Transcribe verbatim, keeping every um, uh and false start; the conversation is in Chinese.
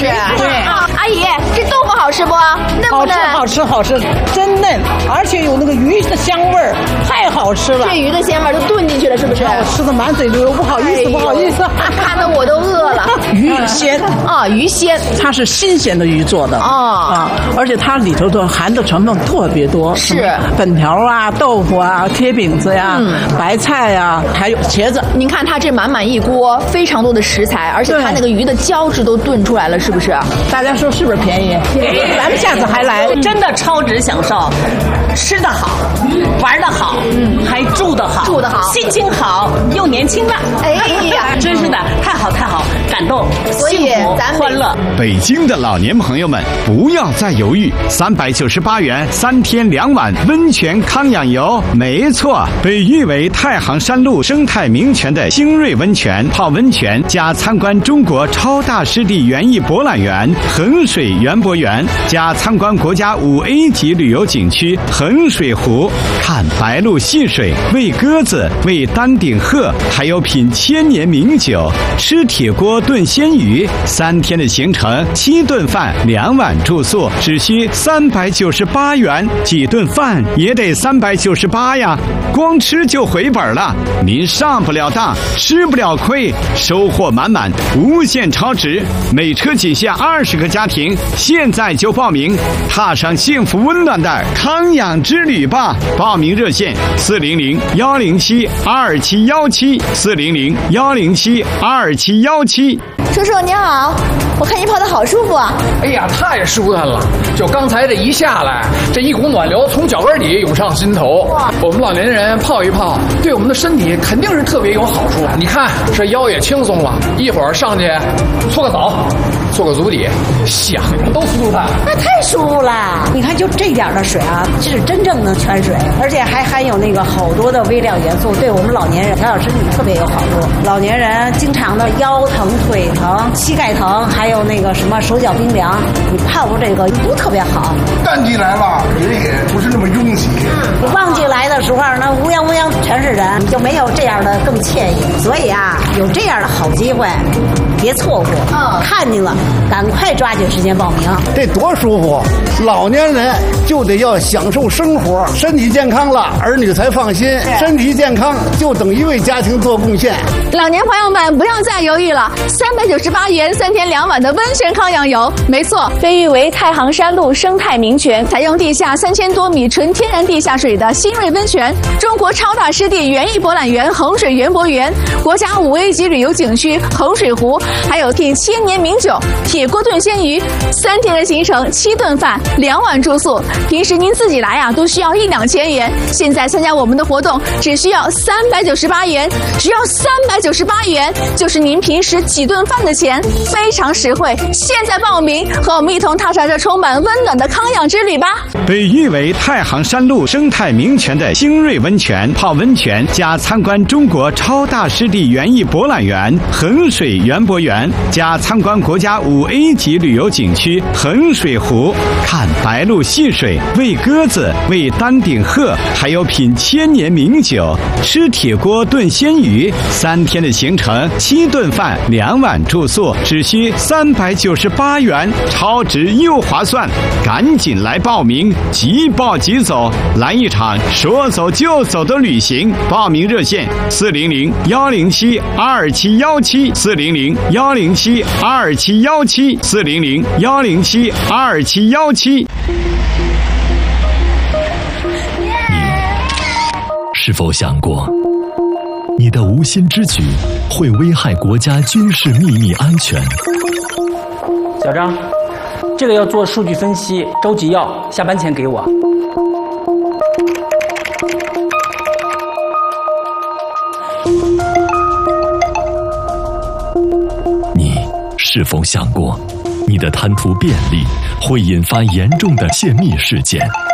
对啊，阿姨，这豆腐好吃不？嫩不嫩？ 好吃，好吃，好吃，真嫩，而且有那个鱼的香味儿，太好吃了。 这鱼的鲜味都炖进去了，是不是？ 我吃的满嘴流，不好意思，不好意思， 看得我都饿了。 鱼鲜啊，鱼鲜， 它是新鲜的鱼做的哦啊，而且它里头的含的成分特别多， 是粉条啊、豆腐啊、贴饼子呀、嗯、白菜呀，还有茄子。 您看它这满满一锅，非常多的食材，而且它那个鱼的胶质都炖出来了，是不是？ 大家说是不是便宜？咱们下次还来， 真的超值享受，吃得好，玩得好，嗯，还住得好， 住得好， 心情好，又年轻了。 哎呀， 真是的，太好太好，感动， 所以咱们欢乐。 北京的老年朋友们，不要再犹豫，三百九十八元三天两晚温泉康养游，没错，被誉为太行山路生态名泉的新锐温泉，泡温泉加参观中国超大湿地园艺博览园衡水园博园，加参观国家五 A 级旅游景区衡水湖，看白鹭戏水，喂鸽子，喂丹顶鹤，还有品千年名酒，吃铁锅炖鲜鱼，三天的行程，七顿饭，两晚住宿，只需三百九十八元，几顿饭也得三百九十八呀，光吃就回本了。您上不了当，吃不了亏，收获满满，无限超值。每车仅限二十个家庭，现在就报名，踏上幸福温暖的康养之旅吧！报名热线：四零零幺零七二七幺七，四零零幺零七二七幺七。 叔叔你好，我看你泡的好舒服啊！ 哎呀，太舒坦了！就刚才这一下来，这一股暖流从脚跟底涌上心头。我们老年人泡一泡，对我们的身体肯定是特别有好处。你看这腰也轻松了，一会儿上去搓个澡，做个足底，想着都舒坦。 那太舒服了！你看就这点的水啊，这是真正的泉水，而且还含有那个好多的微量元素，对我们老年人调养身体特别有好处。老年人经常的腰疼、腿疼、膝盖疼，还有那个什么手脚冰凉，你泡过这个都特别好。 淡季来了，人也不是那么拥挤。 你旺季来的时候，那乌泱乌泱全是人，你就没有这样的更惬意。所以啊，有这样的好机会，别错过。嗯，看见了，赶快抓紧时间报名。 这多舒服！老年人就得要享受生活，身体健康了，儿女才放心。身体健康就等于为家庭做贡献。 老年朋友们不要再犹豫了，三百九十八元三天两晚的温泉康养游，没错，被誉为太行山路生态名泉，采用地下三千多米纯天然地下水的新锐温泉，中国超大湿地园艺博览园衡水园博园，国家五 A 级旅游景区衡水湖，还有品千年名酒，铁锅炖鲜鱼，三天的行程，七顿饭，两晚住宿。平时您自己来啊，都需要一两千元，现在参加我们的活动，只需要三百九十八元，只要三百九十八元，就是您平时几顿饭的钱，非常实惠。现在报名，和我们一同踏上这充满温暖的康养之旅吧！ 被誉为太行山路生态名泉的新锐温泉，泡温泉加参观中国超大湿地园艺博览园衡水园博园，加参观国家五 A 级旅游景区衡水湖，看白鹭戏水，喂鸽子，喂丹顶鹤，还有品千年名酒，吃铁锅炖鲜鱼，三天的行程，七顿饭，两晚住宿，只需三百九十八元，超值又划算，赶紧来报名，即报即走，来一场说走就走的旅行。报名热线：四零零幺零七二七幺七，四零零幺零七二七幺七，四零零幺零七二七幺七。 你是否想过，你的无心之举会危害国家军事秘密安全？ 小张，这个要做数据分析，周急要，下班前给我。 你是否想过，你的贪图便利会引发严重的泄密事件？